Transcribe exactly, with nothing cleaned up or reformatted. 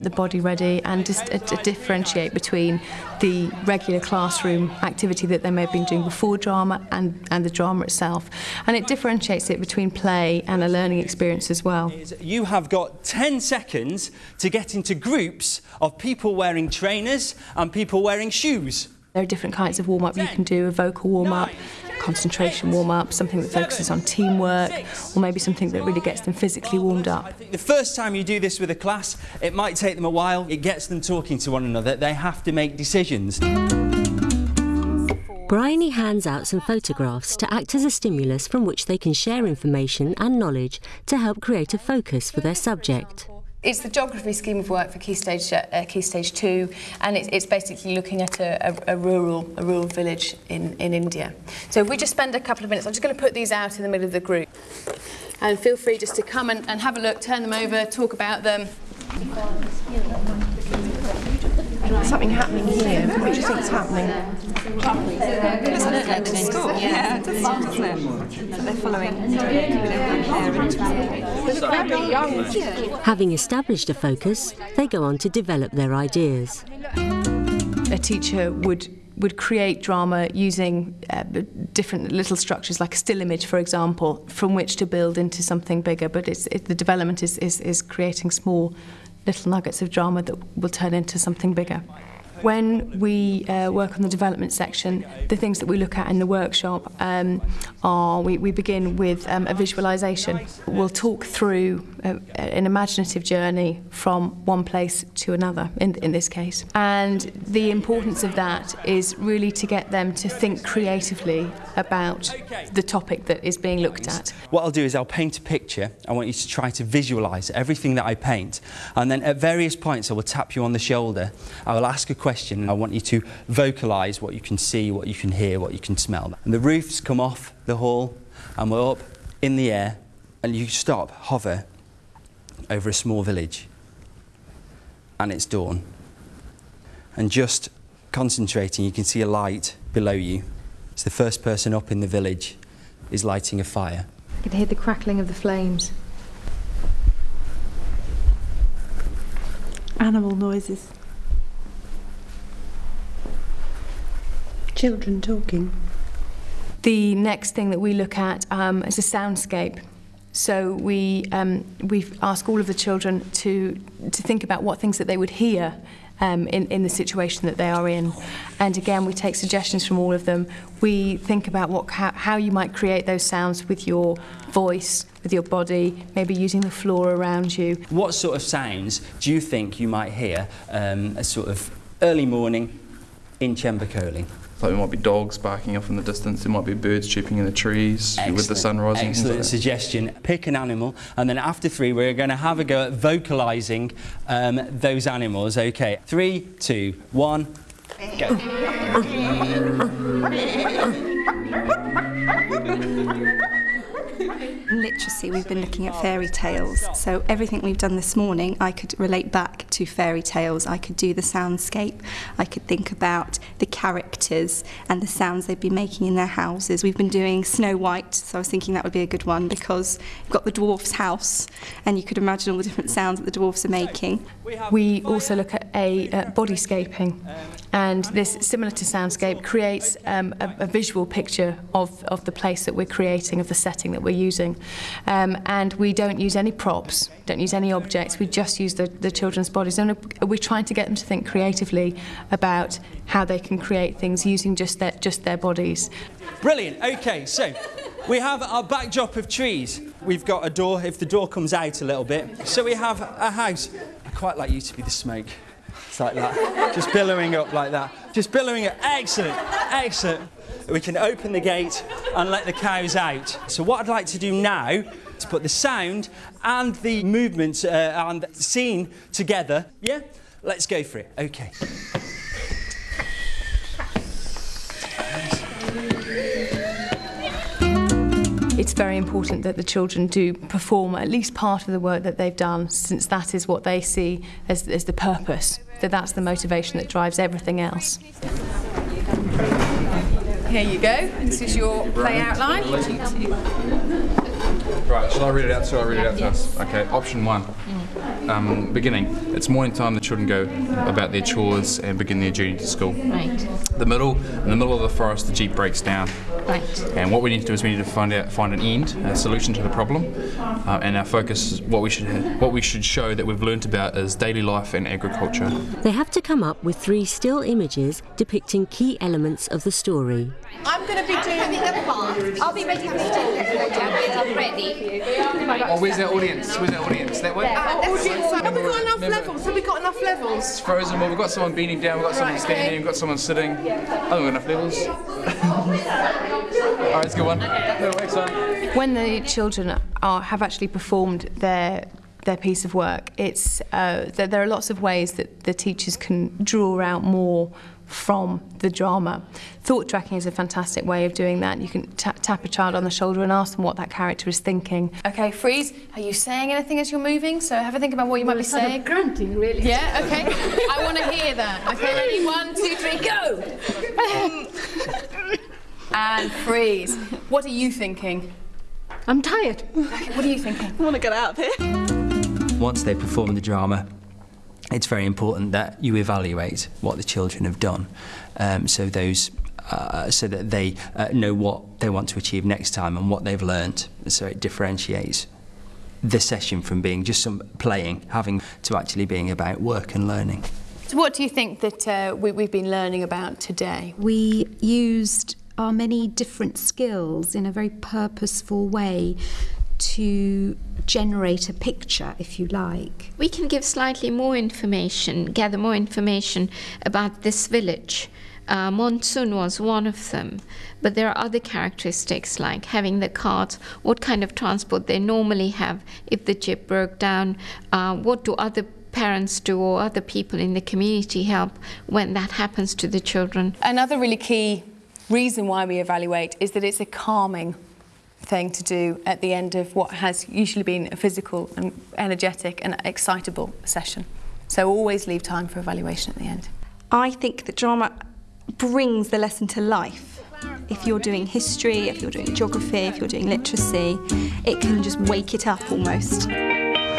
the body ready, and just uh, to differentiate between the regular classroom activity that they may have been doing before drama and, and the drama itself. And it differentiates it between play and a learning experience as well. You have got ten seconds to get into groups of people wearing trainers and people wearing shoes. There are different kinds of warm-up you can do: a vocal warm-up, concentration warm-up, something that focuses on teamwork, or maybe something that really gets them physically warmed up. I think the first time you do this with a class, it might take them a while. It gets them talking to one another. They have to make decisions. Bryony hands out some photographs to act as a stimulus from which they can share information and knowledge to help create a focus for their subject. It's the geography scheme of work for Key Stage uh, Key Stage Two, and it's, it's basically looking at a, a, a rural a rural village in in India. So if we just spend a couple of minutes, I'm just going to put these out in the middle of the group, and feel free just to come and, and have a look, turn them over, talk about them. There's something happening here. What do you think is happening? Doesn't it look like school? Yeah, it does, doesn't it? That they're following their They're young. Having established a focus, they go on to develop their ideas. A teacher would would create drama using uh, different little structures, like a still image, for example, from which to build into something bigger. But it's, it, the development is, is, is creating small little nuggets of drama that will turn into something bigger. When we uh, work on the development section, the things that we look at in the workshop um, are, we, we begin with um, a visualisation. We'll talk through a, an imaginative journey from one place to another, in, in this case. And the importance of that is really to get them to think creatively about the topic that is being looked at. What I'll do is I'll paint a picture. I want you to try to visualise everything that I paint. And then at various points I will tap you on the shoulder. I will ask a question. I want you to vocalise what you can see, what you can hear, what you can smell. And the roofs come off the hall and we're up in the air, and you stop, hover over a small village, and it's dawn. And just concentrating, you can see a light below you. It's the first person up in the village is lighting a fire. You can hear the crackling of the flames. Animal noises. Children talking. The next thing that we look at um, is a soundscape. So we um, we ask all of the children to to think about what things that they would hear um, in in the situation that they are in, and again we take suggestions from all of them. We think about what how, how you might create those sounds with your voice, with your body, maybe using the floor around you. What sort of sounds do you think you might hear um, a sort of early morning in Chembercoley? Like it might be dogs barking off in the distance, it might be birds chirping in the trees Excellent. with the sun rising. Excellent like suggestion. Pick an animal, and then after three we're going to have a go at vocalising um, those animals. Okay, three, two, one, go. Literacy, we've been looking at fairy tales, so everything we've done this morning I could relate back to fairy tales. I could do the soundscape, I could think about the characters and the sounds they'd be making in their houses. We've been doing Snow White, so I was thinking that would be a good one, because you've got the dwarf's house and you could imagine all the different sounds that the dwarfs are making. We also look at a uh, bodyscaping, and this, similar to soundscape, creates um, a, a visual picture of, of the place that we're creating, of the setting that we're using. Um, and we don't use any props, don't use any objects, we just use the, the children's bodies. And we're trying to get them to think creatively about how they can create things using just their, just their bodies. Brilliant. Okay, so we have our backdrop of trees. We've got a door, if the door comes out a little bit. So we have a house. I quite like you to be the smoke. It's like that. Just billowing up like that. Just billowing up. Excellent. Excellent. We can open the gate and let the cows out. So what I'd like to do now is put the sound and the movements uh, and the scene together. Yeah? Let's go for it. Okay. It's very important that the children do perform at least part of the work that they've done, since that is what they see as, as the purpose, that that's the motivation that drives everything else. Here you go. This is your play outline. Right, shall I read it out? Shall I read it out to us? Okay, option one. Mm. um, beginning. It's morning time, the children go about their chores and begin their journey to school. Right. The middle, in the middle of the forest, the jeep breaks down. Right. And what we need to do is we need to find out, find an end, a solution to the problem. Uh, and our focus, what we should, what we should show that we've learnt about is daily life and agriculture. They have to come up with three still images depicting key elements of the story. I'm going to be doing the part. I'll be making the I'm ready. Oh, where's our audience? Where's our audience? That way? Uh, audience. Have we got enough levels? Have we got enough levels? It's frozen. Well, we've got someone beating down, we've got someone Right, standing, okay. we've got someone sitting. I think we've got enough levels. Alright, let's go on. No, excellent. When the children are, have actually performed their their piece of work, it's uh, there, there are lots of ways that the teachers can draw out more from the drama. Thought tracking is a fantastic way of doing that. You can ta tap a child on the shoulder and ask them what that character is thinking. Okay, freeze. Are you saying anything as you're moving? So have a think about what you might be saying. Grunting, really. Yeah, okay. I want to hear that. Okay, ready? One, two, three, go! And freeze. What are you thinking? I'm tired. Okay, what are you thinking? I want to get out of here. Once they perform the drama, it's very important that you evaluate what the children have done, um, so those, uh, so that they uh, know what they want to achieve next time and what they've learnt. So it differentiates the session from being just some playing, having to actually being about work and learning. So what do you think that uh, we, we've been learning about today? We used our many different skills in a very purposeful way to generate a picture, if you like. We can give slightly more information, gather more information about this village. Uh, monsoon was one of them, but there are other characteristics like having the carts, what kind of transport they normally have if the jeep broke down, uh, what do other parents do or other people in the community help when that happens to the children. Another really key reason why we evaluate is that it's a calming thing to do at the end of what has usually been a physical and energetic and excitable session. So always leave time for evaluation at the end. I think that drama brings the lesson to life. If you're doing history, if you're doing geography, if you're doing literacy, it can just wake it up almost.